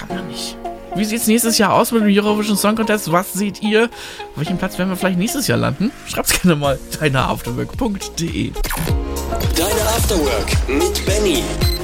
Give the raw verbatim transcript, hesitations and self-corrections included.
kann man nicht. Wie sieht's nächstes Jahr aus mit dem Eurovision Song Contest? Was seht ihr? Auf welchem Platz werden wir vielleicht nächstes Jahr landen? Schreibt's gerne mal. deine afterwork punkt de Deine Afterwork mit Benny.